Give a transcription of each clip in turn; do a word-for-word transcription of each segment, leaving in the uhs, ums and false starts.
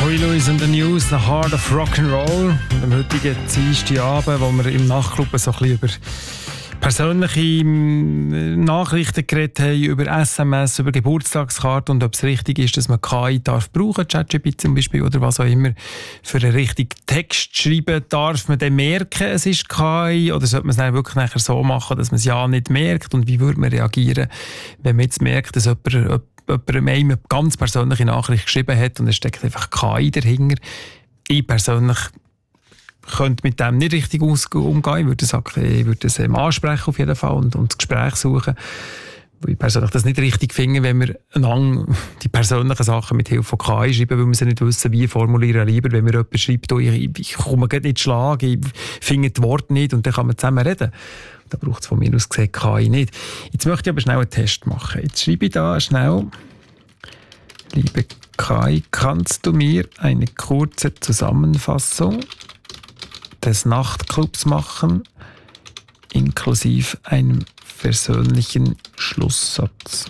Huey Lewis and the News, The Heart of Rock'n'Roll. Am heutigen Dienstagabend, wo wir im Nachtclub so ein bisschen über persönliche Nachrichten geredet haben, über S M S, über Geburtstagskarten und ob es richtig ist, dass man K I darf brauchen, ChatGPT zum Beispiel oder was auch immer, für einen richtigen Text schreiben. Darf man dann merken, es ist K I, oder sollte man es dann wirklich nachher so machen, dass man es ja nicht merkt? Und wie würde man reagieren, wenn man jetzt merkt, dass jemand, jemand einem eine ganz persönliche Nachricht geschrieben hat und es steckt einfach K I dahinter? Ich persönlich könnte mit dem nicht richtig umgehen. Ich würde sagen, ich würde es ansprechen auf jeden Fall und, und das Gespräch suchen. Weil ich persönlich das nicht richtig finde, wenn wir lang die persönlichen Sachen mit Hilfe von K I schreiben, weil wir sie nicht wissen, wie formulieren. Lieber, wenn mir jemand schreibt, oh, ich, ich komme nicht in den Schlag, ich finde das Wort nicht und dann kann man zusammen reden. Da braucht es von mir aus gesehen K I nicht. Jetzt möchte ich aber schnell einen Test machen. Jetzt schreibe ich da schnell: Liebe K I, kannst du mir eine kurze Zusammenfassung des Nachtclubs machen, inklusive einem persönlichen Schlusssatz?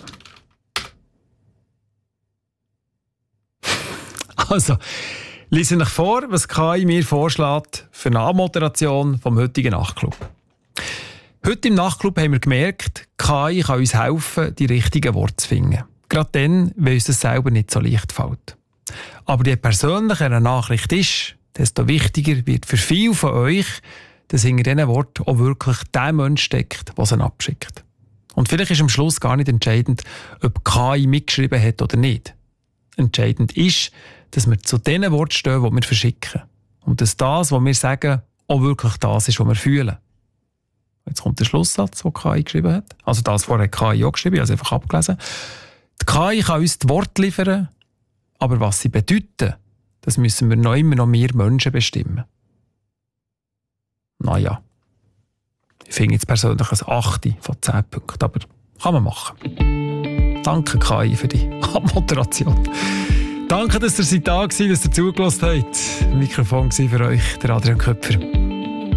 Also, lese ich vor, was K I mir vorschlägt für eine Anmoderation vom heutigen Nachtclub. Heute im Nachtclub haben wir gemerkt, K I kann uns helfen, die richtigen Worte zu finden. Gerade dann, wenn uns das selber nicht so leicht fällt. Aber je persönlicher eine Nachricht ist, desto wichtiger wird für viele von euch, dass hinter diesen Worten auch wirklich der Mensch steckt, der sie abschickt. Und vielleicht ist am Schluss gar nicht entscheidend, ob K I mitgeschrieben hat oder nicht. Entscheidend ist, dass wir zu den Worten stehen, die wir verschicken. Und dass das, was wir sagen, auch wirklich das ist, was wir fühlen. Jetzt kommt der Schlusssatz, den K I geschrieben hat. Also das vorher hat K I auch geschrieben, also einfach abgelesen. Die K I kann uns die Worte liefern, aber was sie bedeuten, das müssen wir noch immer noch wir Menschen bestimmen. Naja, ich finde jetzt persönlich ein acht von zehn Punkten, aber kann man machen. Danke K I für die Abmoderation. Danke, dass ihr da seid, dass ihr zugelassen habt. Das Mikrofon war für euch der Adrian Köpfer.